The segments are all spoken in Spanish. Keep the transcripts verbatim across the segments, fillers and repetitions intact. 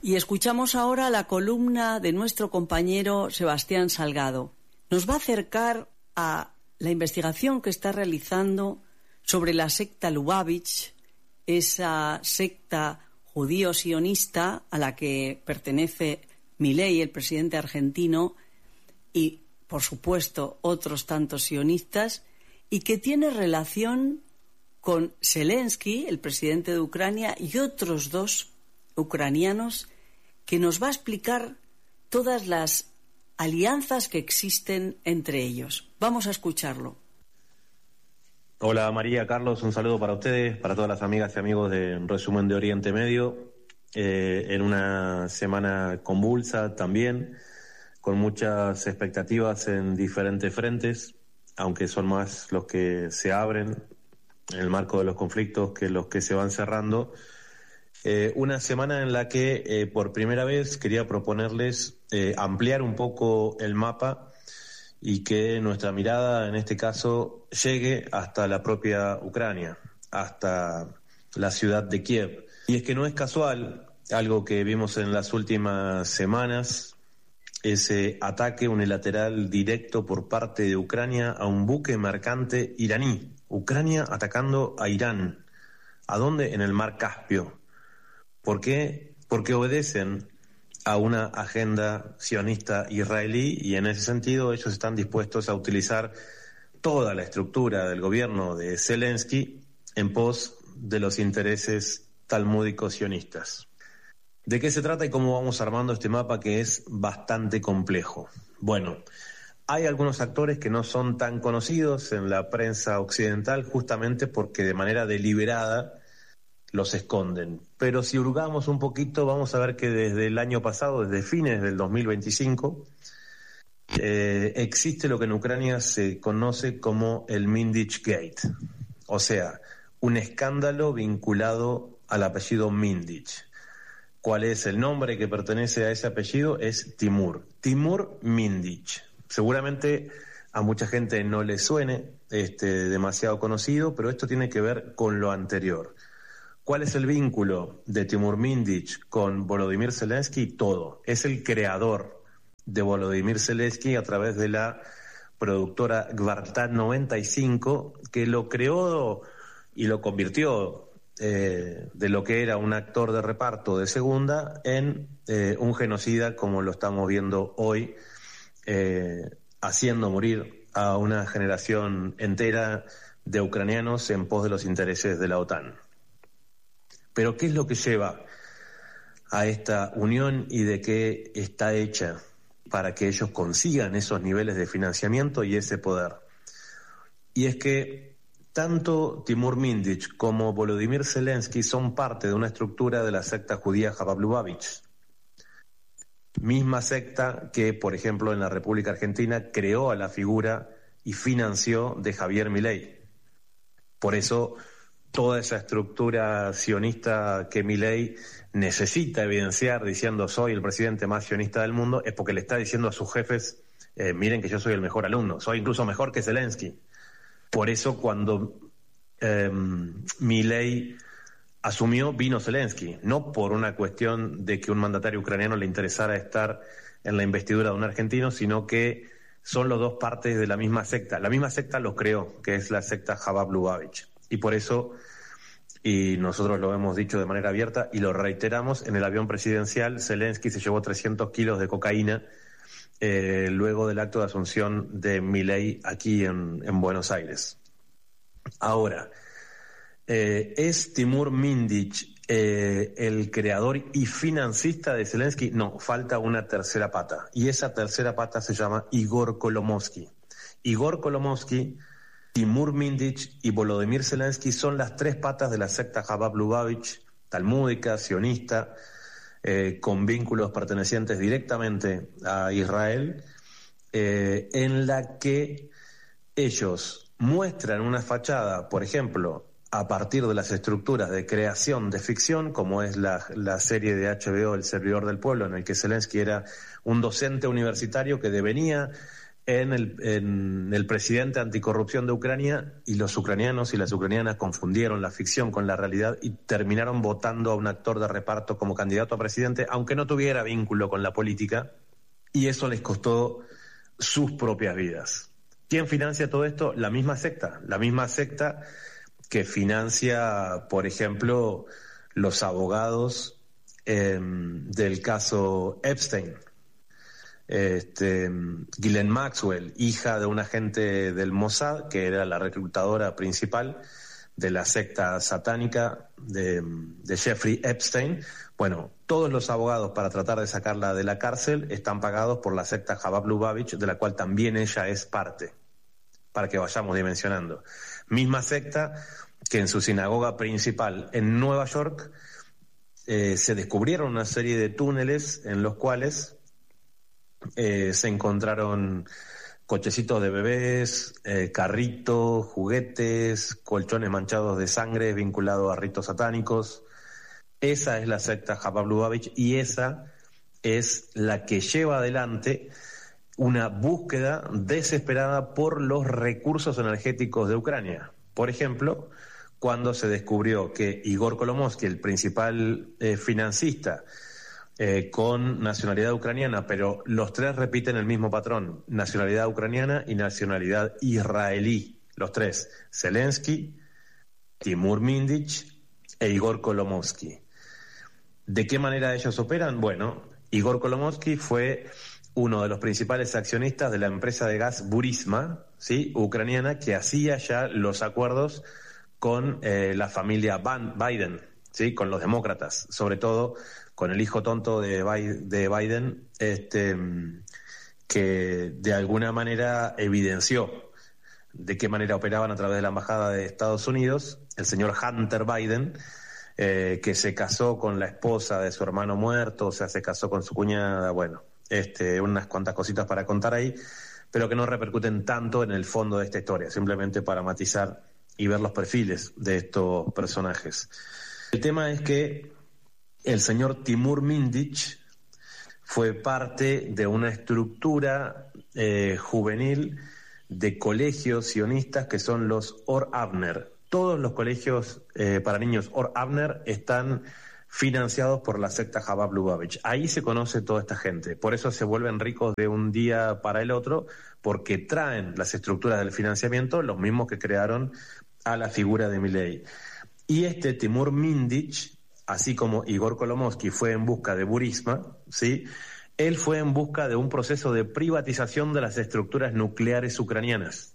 Y escuchamos ahora la columna de nuestro compañero Sebastián Salgado. Nos va a acercar a la investigación que está realizando sobre la secta Lubavitch, esa secta judío-sionista a la que pertenece Milei, el presidente argentino, y, por supuesto, otros tantos sionistas, y que tiene relación con Zelensky, el presidente de Ucrania, y otros dos ucranianos, que nos va a explicar todas las alianzas que existen entre ellos. Vamos a escucharlo. Hola María, Carlos, un saludo para ustedes, para todas las amigas y amigos de Resumen de Oriente Medio, eh, en una semana convulsa también, con muchas expectativas en diferentes frentes, aunque son más los que se abren en el marco de los conflictos que los que se van cerrando. Eh, una semana en la que eh, por primera vez quería proponerles eh, ampliar un poco el mapa y que nuestra mirada en este caso llegue hasta la propia Ucrania, hasta la ciudad de Kiev. Y es que no es casual, algo que vimos en las últimas semanas, ese ataque unilateral directo por parte de Ucrania a un buque mercante iraní. Ucrania atacando a Irán. ¿A dónde? En el mar Caspio. ¿Por qué? Porque obedecen a una agenda sionista israelí y en ese sentido ellos están dispuestos a utilizar toda la estructura del gobierno de Zelensky en pos de los intereses talmúdicos sionistas. ¿De qué se trata y cómo vamos armando este mapa que es bastante complejo? Bueno, hay algunos actores que no son tan conocidos en la prensa occidental justamente porque de manera deliberada los esconden. Pero si hurgamos un poquito, vamos a ver que desde el año pasado, desde fines del dos mil veinticinco, eh, existe lo que en Ucrania se conoce como el Mindich Gate. O sea, un escándalo vinculado al apellido Mindich. ¿Cuál es el nombre que pertenece a ese apellido? Es Timur. Timur Mindich. Seguramente a mucha gente no le suene este, demasiado conocido, pero esto tiene que ver con lo anterior. ¿Cuál es el vínculo de Timur Mindich con Volodymyr Zelensky? Todo. Es el creador de Volodymyr Zelensky a través de la productora Gvartat noventa y cinco, que lo creó y lo convirtió eh, de lo que era un actor de reparto de segunda en eh, un genocida, como lo estamos viendo hoy, eh, haciendo morir a una generación entera de ucranianos en pos de los intereses de la OTAN. Pero ¿qué es lo que lleva a esta unión y de qué está hecha para que ellos consigan esos niveles de financiamiento y ese poder? Y es que tanto Timur Mindich como Volodymyr Zelensky son parte de una estructura de la secta judía Chabad Lubavitch. Misma secta que, por ejemplo, en la República Argentina creó a la figura y financió de Javier Milei. Por eso toda esa estructura sionista que Milei necesita evidenciar diciendo soy el presidente más sionista del mundo es porque le está diciendo a sus jefes eh, miren que yo soy el mejor alumno, soy incluso mejor que Zelensky. Por eso cuando eh, Milei asumió vino Zelensky, no por una cuestión de que un mandatario ucraniano le interesara estar en la investidura de un argentino, sino que son los dos partes de la misma secta. La misma secta los creó, que es la secta Chabad Lubavitch. Y por eso, y nosotros lo hemos dicho de manera abierta y lo reiteramos, en el avión presidencial Zelensky se llevó trescientos kilos de cocaína eh, luego del acto de asunción de Milei aquí en, en Buenos Aires. Ahora, eh, ¿es Timur Mindich eh, el creador y financista de Zelensky? No, falta una tercera pata. Y esa tercera pata se llama Igor Kolomoisky. Igor Kolomoisky, Timur Mindich y Volodymyr Zelensky son las tres patas de la secta Chabad Lubavitch, talmúdica, sionista, eh, con vínculos pertenecientes directamente a Israel, eh, en la que ellos muestran una fachada, por ejemplo, a partir de las estructuras de creación de ficción, como es la, la serie de H B O El servidor del pueblo, en el que Zelensky era un docente universitario que devenía en el, en el presidente anticorrupción de Ucrania, y los ucranianos y las ucranianas confundieron la ficción con la realidad y terminaron votando a un actor de reparto como candidato a presidente, aunque no tuviera vínculo con la política, y eso les costó sus propias vidas. ¿Quién financia todo esto? La misma secta, la misma secta que financia, por ejemplo, los abogados eh, del caso Epstein. Este, Ghislaine Maxwell, hija de un agente del Mossad, que era la reclutadora principal de la secta satánica de, de Jeffrey Epstein. Bueno, todos los abogados para tratar de sacarla de la cárcel están pagados por la secta Chabad Lubavitch, de la cual también ella es parte, para que vayamos dimensionando. Misma secta que en su sinagoga principal en Nueva York eh, se descubrieron una serie de túneles en los cuales Eh, se encontraron cochecitos de bebés, eh, carritos, juguetes, colchones manchados de sangre vinculados a ritos satánicos. Esa es la secta Chabad Lubavitch, y esa es la que lleva adelante una búsqueda desesperada por los recursos energéticos de Ucrania. Por ejemplo, cuando se descubrió que Igor Kolomoisky, el principal eh, financista, Eh, con nacionalidad ucraniana, pero los tres repiten el mismo patrón: nacionalidad ucraniana y nacionalidad israelí. Los tres: Zelensky, Timur Mindich e Igor Kolomoisky. ¿De qué manera ellos operan? Bueno, Igor Kolomoisky fue uno de los principales accionistas de la empresa de gas Burisma, ¿sí?, ucraniana, que hacía ya los acuerdos con eh, la familia Van Biden, ¿sí?, con los demócratas, sobre todo con el hijo tonto de Biden, este, que de alguna manera evidenció de qué manera operaban a través de la embajada de Estados Unidos, el señor Hunter Biden, eh, que se casó con la esposa de su hermano muerto, o sea, se casó con su cuñada, bueno, este, unas cuantas cositas para contar ahí, pero que no repercuten tanto en el fondo de esta historia, simplemente para matizar y ver los perfiles de estos personajes. El tema es que el señor Timur Mindich fue parte de una estructura eh, juvenil de colegios sionistas que son los Or Abner. Todos los colegios eh, para niños Or Abner están financiados por la secta Chabad Lubavitch. Ahí se conoce toda esta gente. Por eso se vuelven ricos de un día para el otro, porque traen las estructuras del financiamiento los mismos que crearon a la figura de Milei. Y este Timur Mindich, así como Igor Kolomoisky fue en busca de Burisma, ¿sí?, él fue en busca de un proceso de privatización de las estructuras nucleares ucranianas.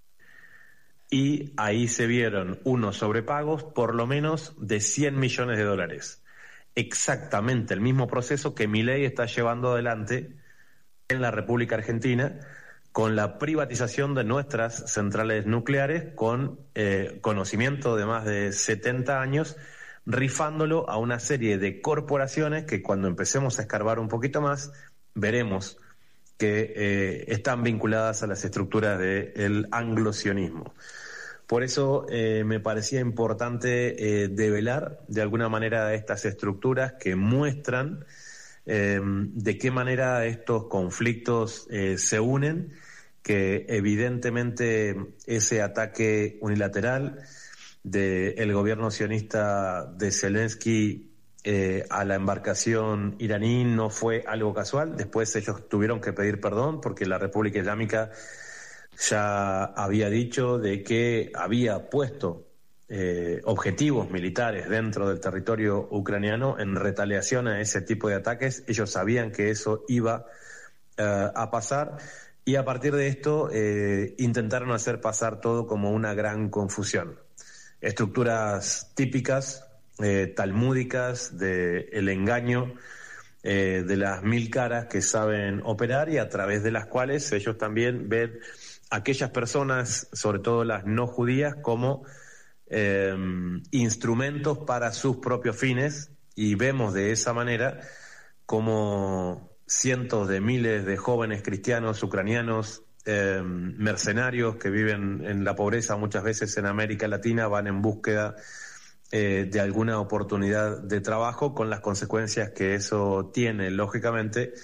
Y ahí se vieron unos sobrepagos por lo menos de cien millones de dólares. Exactamente el mismo proceso que Milei está llevando adelante en la República Argentina con la privatización de nuestras centrales nucleares, con eh, conocimiento de más de setenta años, rifándolo a una serie de corporaciones que cuando empecemos a escarbar un poquito más, veremos que eh, están vinculadas a las estructuras del anglosionismo. Por eso eh, me parecía importante eh, develar de alguna manera estas estructuras que muestran eh, de qué manera estos conflictos eh, se unen, que evidentemente ese ataque unilateral del gobierno sionista de Zelensky eh, a la embarcación iraní no fue algo casual. Después ellos tuvieron que pedir perdón porque la República Islámica ya había dicho de que había puesto eh, objetivos militares dentro del territorio ucraniano en retaliación a ese tipo de ataques. Ellos sabían que eso iba eh, a pasar, y a partir de esto eh, intentaron hacer pasar todo como una gran confusión. Estructuras típicas, eh, talmúdicas, del engaño, eh, de las mil caras que saben operar, y a través de las cuales ellos también ven a aquellas personas, sobre todo las no judías, como eh, instrumentos para sus propios fines, y vemos de esa manera como cientos de miles de jóvenes cristianos ucranianos, Eh, mercenarios que viven en la pobreza muchas veces en América Latina, van en búsqueda eh, de alguna oportunidad de trabajo, con las consecuencias que eso tiene, lógicamente,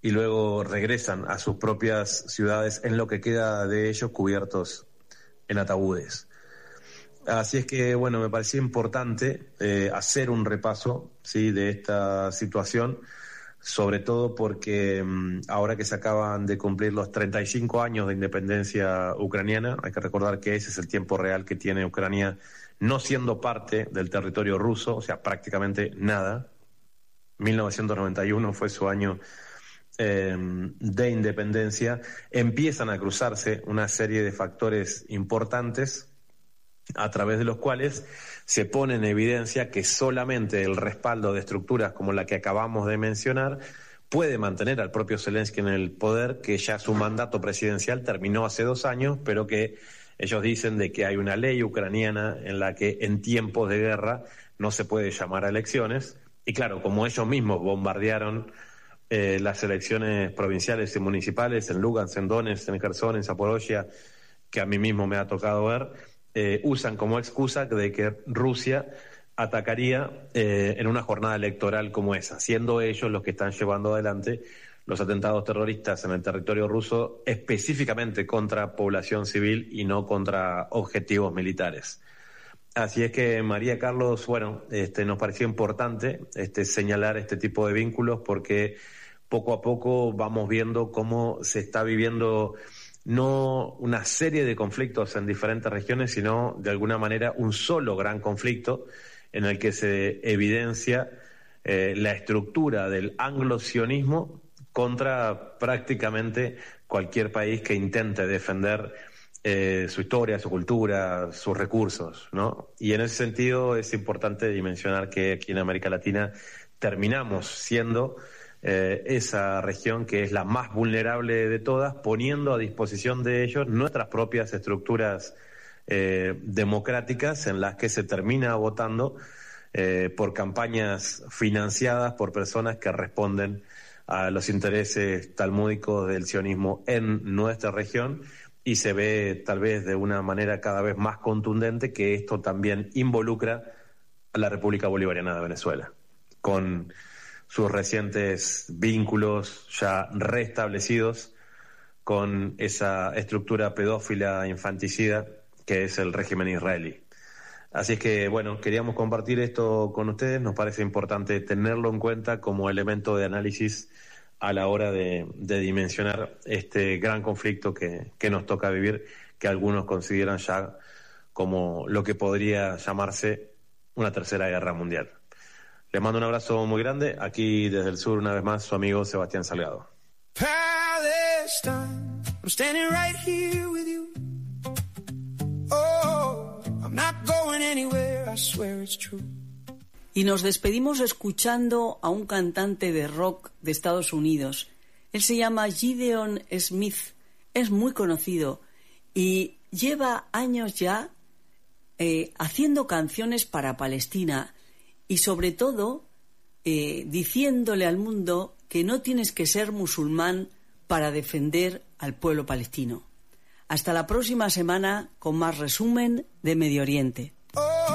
y luego regresan a sus propias ciudades en lo que queda de ellos cubiertos en ataúdes. Así es que, bueno, me parecía importante eh, hacer un repaso, ¿sí?, de esta situación, sobre todo porque mmm, ahora que se acaban de cumplir los treinta y cinco años de independencia ucraniana, hay que recordar que ese es el tiempo real que tiene Ucrania no siendo parte del territorio ruso, o sea, prácticamente nada. mil novecientos noventa y uno fue su año eh, de independencia. Empiezan a cruzarse una serie de factores importantes a través de los cuales se pone en evidencia que solamente el respaldo de estructuras como la que acabamos de mencionar puede mantener al propio Zelensky en el poder, que ya su mandato presidencial terminó hace dos años, pero que ellos dicen de que hay una ley ucraniana en la que en tiempos de guerra no se puede llamar a elecciones. Y claro, como ellos mismos bombardearon eh, las elecciones provinciales y municipales en Lugansk, en Donetsk, en Kherson, en Zaporozhia, que a mí mismo me ha tocado ver, Eh, usan como excusa de que Rusia atacaría eh, en una jornada electoral como esa, siendo ellos los que están llevando adelante los atentados terroristas en el territorio ruso, específicamente contra población civil y no contra objetivos militares. Así es que, María Carlos, bueno, este, nos pareció importante este, señalar este tipo de vínculos porque poco a poco vamos viendo cómo se está viviendo no una serie de conflictos en diferentes regiones, sino de alguna manera un solo gran conflicto en el que se evidencia eh, la estructura del anglo-sionismo contra prácticamente cualquier país que intente defender eh, su historia, su cultura, sus recursos, ¿no? Y en ese sentido es importante dimensionar que aquí en América Latina terminamos siendo Eh, esa región que es la más vulnerable de todas, poniendo a disposición de ellos nuestras propias estructuras eh, democráticas en las que se termina votando eh, por campañas financiadas por personas que responden a los intereses talmúdicos del sionismo en nuestra región, y se ve tal vez de una manera cada vez más contundente que esto también involucra a la República Bolivariana de Venezuela, con sus recientes vínculos ya restablecidos con esa estructura pedófila infanticida que es el régimen israelí. Así es que, bueno, queríamos compartir esto con ustedes. Nos parece importante tenerlo en cuenta como elemento de análisis a la hora de, de dimensionar este gran conflicto que, que nos toca vivir, que algunos consideran ya como lo que podría llamarse una tercera guerra mundial. Les mando un abrazo muy grande. Aquí desde el sur, una vez más, su amigo Sebastián Salgado. Palestine, I'm standing right here with you. Oh, I'm not going anywhere, I swear it's true. Y nos despedimos escuchando a un cantante de rock de Estados Unidos. Él se llama Gideon Smith. Es muy conocido y lleva años ya eh, haciendo canciones para Palestina. Y sobre todo, eh, diciéndole al mundo que no tienes que ser musulmán para defender al pueblo palestino. Hasta la próxima semana con más resumen de Medio Oriente.